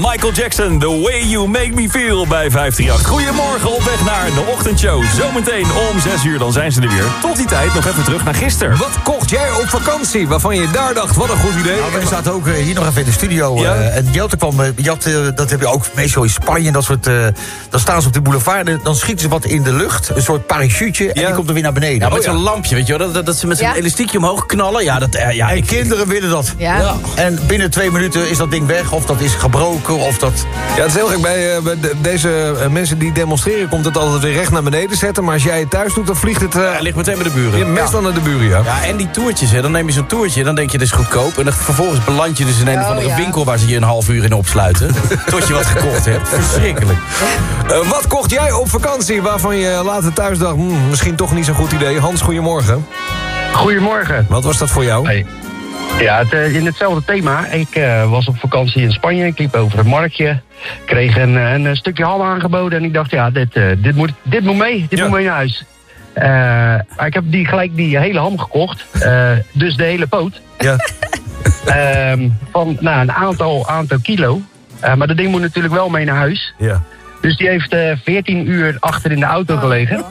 Michael Jackson, The Way You Make Me Feel bij 538. Goedemorgen, op weg naar de ochtendshow. Zometeen om 6 uur, dan zijn ze er weer. Tot die tijd nog even terug naar gisteren. Wat kocht jij op vakantie waarvan je daar dacht, wat een goed idee? Nou, wij zaten ook hier nog even in de studio. Ja? En Jelte kwam, dat heb je ook meestal in Spanje. En dat soort, dan staan ze op de boulevard en dan schieten ze wat in de lucht. Een soort parachute en die komt er weer naar beneden. Ja, met zo'n lampje, weet je wel. Dat ze met zo'n elastiekje omhoog knallen. Ja, en kinderen willen dat. Ja. En binnen 2 minuten is dat ding weg. Of dat is gebroken. Of dat... Ja, het is heel gek. Bij deze mensen die demonstreren komt het altijd weer recht naar beneden zetten. Maar als jij het thuis doet, dan vliegt het... ligt meteen bij de buren. Ja, meestal naar de buren, ja. Ja, en die toertjes, hè. Dan neem je zo'n toertje, dan denk je, dit is goedkoop. En dan vervolgens beland je dus in een of andere winkel waar ze je een half uur in opsluiten. Tot je wat gekocht hebt. Verschrikkelijk. Wat kocht jij op vakantie waarvan je later thuis dacht, misschien toch niet zo'n goed idee? Hans, goedemorgen. Goedemorgen. Wat was dat voor jou? Hey. Ja, in hetzelfde thema. Ik was op vakantie in Spanje. Ik liep over het marktje. Kreeg een stukje ham aangeboden. En ik dacht, ja, dit moet mee. Dit moet mee naar huis. Ik heb gelijk die hele ham gekocht. Dus de hele poot. Ja. Van een aantal kilo. Maar dat ding moet natuurlijk wel mee naar huis. Ja. Dus die heeft 14 uur achter in de auto gelegen.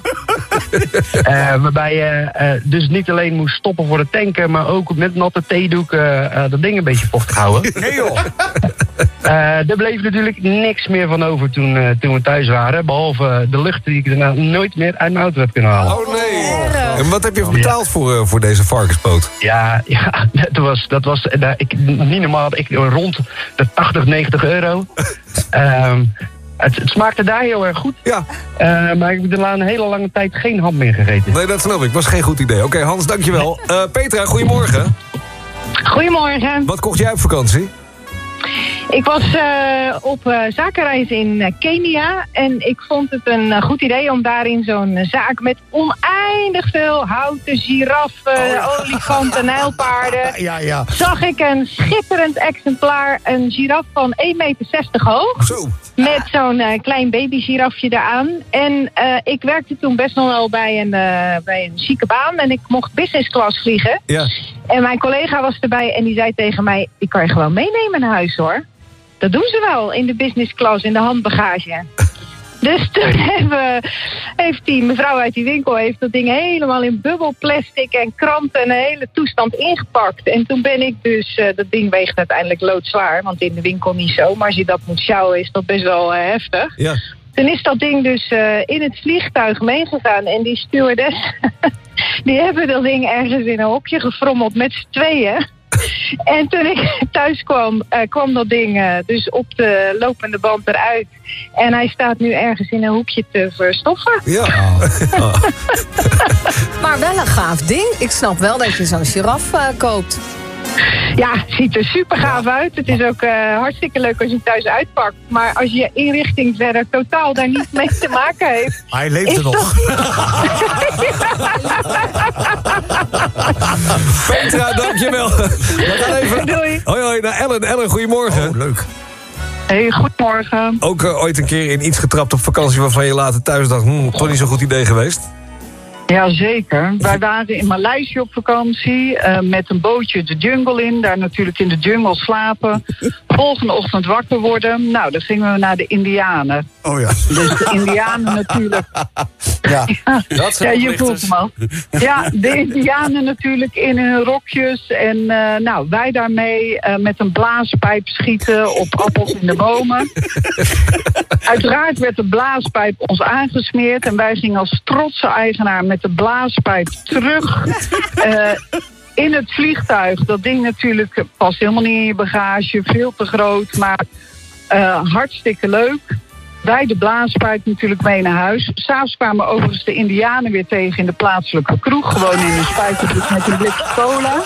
Waarbij je dus niet alleen moest stoppen voor het tanken, maar ook met natte theedoek dat ding een beetje vochtig houden. Nee joh! Er bleef natuurlijk niks meer van over toen we thuis waren. Behalve de lucht die ik daarna nooit meer uit mijn auto heb kunnen halen. Oh nee! En wat heb je betaald voor deze varkenspoot? Ja, dat was niet normaal. Rond de 80, 90 euro. Het smaakte daar heel erg goed. Ja. Maar ik heb er een hele lange tijd geen ham meer gegeten. Nee, dat snap ik. Was geen goed idee. Oké, Hans, dankjewel. Petra, goedemorgen. Goedemorgen. Wat kocht jij op vakantie? Ik was op zakenreis in Kenia en ik vond het een goed idee om daar in zo'n zaak met oneindig veel houten giraffen, olifanten, nijlpaarden. Ja. Zag ik een schitterend exemplaar, een giraf van 1,60 meter hoog. Zo. Met zo'n klein baby-girafje eraan. En ik werkte toen best nog wel bij een chique baan en ik mocht business class vliegen. Ja. En mijn collega was erbij en die zei tegen mij, ik kan je gewoon meenemen naar huis hoor. Dat doen ze wel in de business class, in de handbagage. Dus toen heeft die mevrouw uit die winkel dat ding helemaal in bubbelplastic en kranten en een hele toestand ingepakt. En toen ben ik dus, dat ding weegt uiteindelijk loodzwaar, want in de winkel niet zo. Maar als je dat moet sjouwen is dat best wel heftig. Ja. Toen is dat ding dus in het vliegtuig meegegaan en die stewardess, die hebben dat ding ergens in een hokje gefrommeld met z'n tweeën. En toen ik thuis kwam dat ding dus op de lopende band eruit. En hij staat nu ergens in een hoekje te verstoffen. Ja. Maar wel een gaaf ding. Ik snap wel dat je zo'n giraf koopt. Ja, ziet er super gaaf uit. Het is ook hartstikke leuk als je hem thuis uitpakt. Maar als je inrichting verder totaal daar niet mee te maken heeft. Hij leeft er nog. Petra, dankjewel. We gaan even... Doei. Hoi, naar Ellen. Ellen, goedemorgen. Oh, leuk. Hey, goedemorgen. Ook ooit een keer in iets getrapt op vakantie waarvan je later thuis dacht, toch niet zo'n goed idee geweest? Jazeker. Wij waren in Maleisië op vakantie met een bootje de jungle in. Daar natuurlijk in de jungle slapen. Volgende ochtend wakker worden. Nou, dan gingen we naar de Indianen. Oh ja. Dus de Indianen natuurlijk. Ja. Ja, je voelt hem al. Ja, de Indianen natuurlijk in hun rokjes. En wij daarmee met een blaaspijp schieten op appels in de bomen. Uiteraard werd de blaaspijp ons aangesmeerd. En wij gingen als trotse eigenaar met de blaaspijp terug in het vliegtuig. Dat ding natuurlijk past helemaal niet in je bagage. Veel te groot, maar hartstikke leuk. Wij de blaaspijp natuurlijk mee naar huis. 'S'avonds kwamen overigens de Indianen weer tegen in de plaatselijke kroeg. Gewoon in een spijkerbroek met een blik cola.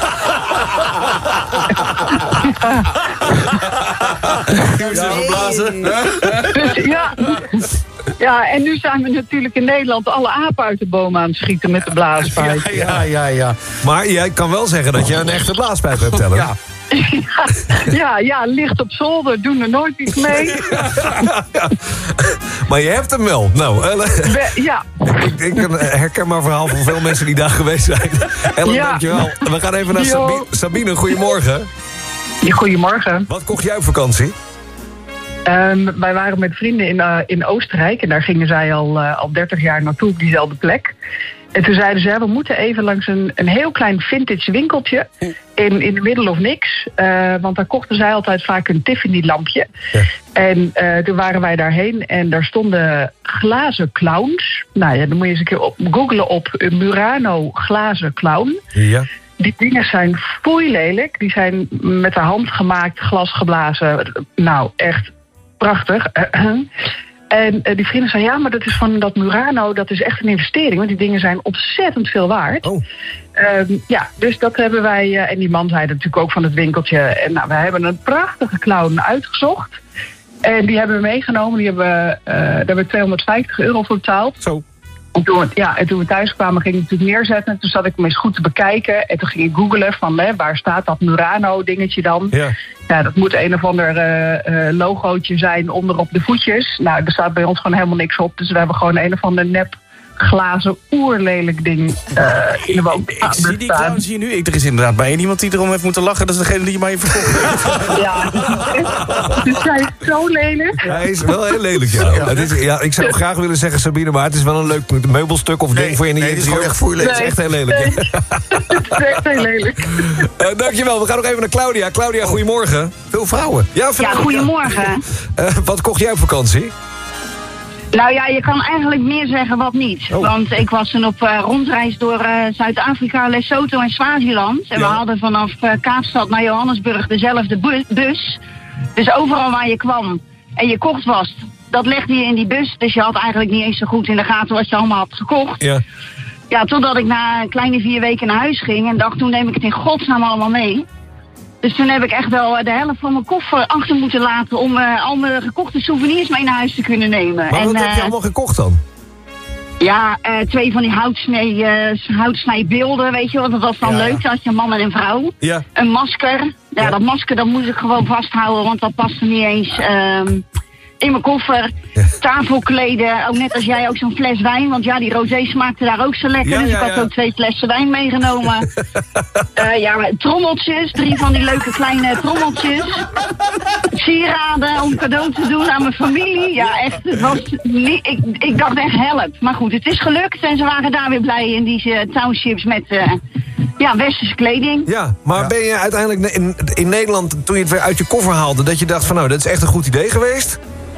Even blazen. Dus ja, en nu zijn we natuurlijk in Nederland alle apen uit de boom aan het schieten met de blaaspijp. Ja. Maar jij kan wel zeggen dat je een echte blaaspijp hebt, Ellen. Ja. Ja, ligt op zolder, doen er nooit iets mee. Maar je hebt hem wel. Nou, Ellen, Ja. ik een herkenbaar verhaal van veel mensen die daar geweest zijn. Ellen, dankjewel. We gaan even naar Sabine. Goedemorgen. Goedemorgen. Wat kocht jij op vakantie? Wij waren met vrienden in Oostenrijk en daar gingen zij al 30 jaar naartoe op diezelfde plek. En toen zeiden ze, we moeten even langs een heel klein vintage winkeltje in the middle of niks. Want daar kochten zij altijd vaak een Tiffany-lampje. Ja. En toen waren wij daarheen en daar stonden glazen clowns. Nou ja, dan moet je eens een keer googlen op Murano glazen clown. Ja. Die dingen zijn foeilelijk. Die zijn met de hand gemaakt, glas geblazen. Nou, echt prachtig. En die vrienden zeiden, ja, maar dat is van dat Murano, dat is echt een investering. Want die dingen zijn ontzettend veel waard. Oh. Dus dat hebben wij... en die man zei dat natuurlijk ook van het winkeltje. En nou, we hebben een prachtige clown uitgezocht. En die hebben we meegenomen. Daar hebben we €250 voor betaald. Zo. En toen we thuis kwamen, ging ik het natuurlijk neerzetten. En toen zat ik hem eens goed te bekijken. En toen ging ik googlen van, waar staat dat Murano-dingetje dan? Ja. Ja, dat moet een of ander logootje zijn onderop de voetjes. Nou, er staat bij ons gewoon helemaal niks op. Dus we hebben gewoon een of ander nep glazen oerlelijk ding in de woonkamer. Ik zie die clown, zie je nu. Er is inderdaad bij iemand die erom heeft moeten lachen. Dat is degene die je maar even verkocht. Ja, dus hij is zo lelijk. Hij is wel heel lelijk, ja. Ik zou graag willen zeggen, Sabine, maar het is wel een leuk meubelstuk of ding voor je in de interieur. Het is gewoon echt Het is echt heel lelijk. Nee. Het is echt heel lelijk. Dankjewel, we gaan nog even naar Claudia. Claudia, goedemorgen. Veel vrouwen. Ja, goedemorgen. Wat kocht jij op vakantie? Nou ja, je kan eigenlijk meer zeggen wat niet. Oh. Want ik was toen op rondreis door Zuid-Afrika, Lesotho en Swaziland. En we hadden vanaf Kaapstad naar Johannesburg dezelfde bus. Dus overal waar je kwam en je kocht was, dat legde je in die bus. Dus je had eigenlijk niet eens zo goed in de gaten wat je allemaal had gekocht. Ja. Ja, totdat ik na een kleine 4 weken naar huis ging en dacht, toen neem ik het in godsnaam allemaal mee. Dus toen heb ik echt wel de helft van mijn koffer achter moeten laten om al mijn gekochte souvenirs mee naar huis te kunnen nemen. Maar wat heb je allemaal gekocht dan? Ja, 2 van die houtsnijbeelden, weet je wel. Dat was dan leuk, als je een man en een vrouw. Ja. Een masker. Ja, dat masker dat moest ik gewoon vasthouden, want dat paste niet eens in mijn koffer. Ja. Tafelkleden, ook net als jij, ook zo'n fles wijn. Want ja, die rosé smaakte daar ook zo lekker. Dus ik had ook 2 flessen wijn meegenomen. Trommeltjes, 3 van die leuke kleine trommeltjes. Sieraden om cadeau te doen aan mijn familie. Ja, echt, het was niet, ik dacht echt help. Maar goed, het is gelukt en ze waren daar weer blij in die townships met westerse kleding. Ja, maar ben je uiteindelijk in Nederland, toen je het weer uit je koffer haalde, dat je dacht van nou, dat is echt een goed idee geweest?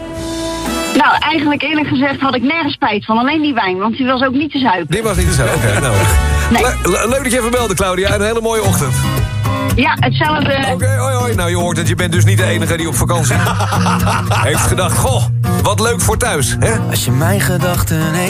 Nou, eigenlijk eerlijk gezegd had ik nergens spijt van. Alleen die wijn, want die was ook niet te zuipen. Die was niet te zuipen, oké. Nou. Nee. Leuk dat je even belde, Claudia. Een hele mooie ochtend. Ja, hetzelfde. Oké, hoi. Nou, je hoort het, je bent dus niet de enige die op vakantie heeft gedacht, goh, wat leuk voor thuis, hè? Als je mijn gedachten